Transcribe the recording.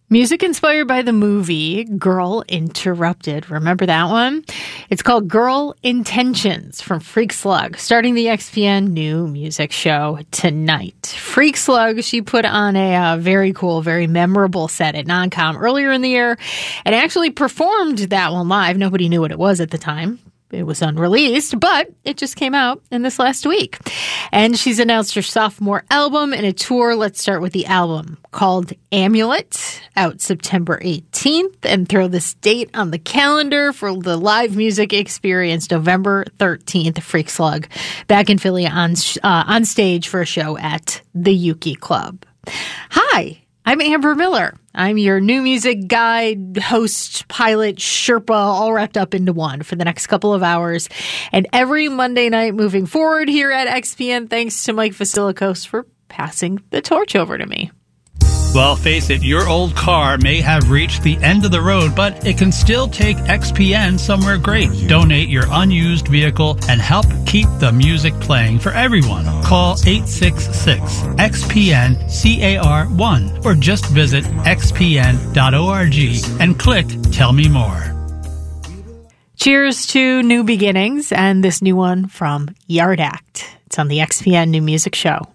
Music inspired by the movie Girl Interrupted. Remember that one? It's called Girl Intentions from Freak Slug, starting the XPN new music show tonight. Freak Slug, she put on a very cool, very memorable set at NonCom earlier in the year and actually performed that one live. Nobody knew what it was at the time. It was unreleased, but it just came out in this last week. And she's announced her sophomore album and a tour. Let's start with the album called Amulet, out September 18th. And throw this date on the calendar for the live music experience, November 13th, Freak Slug, back in Philly on stage for a show at the Yuki Club. Hi, I'm Amber Miller. I'm your new music guide, host, pilot, Sherpa, all wrapped up into one for the next couple of hours. And every Monday night moving forward here at XPN, thanks to Mike Vasilikos for passing the torch over to me. Well, face it, your old car may have reached the end of the road, but it can still take XPN somewhere great. Donate your unused vehicle and help keep the music playing for everyone. Call 866-XPN-CAR1 or just visit xpn.org and click Tell Me More. Cheers to new beginnings and this new one from Yard Act. It's on the XPN New Music Show.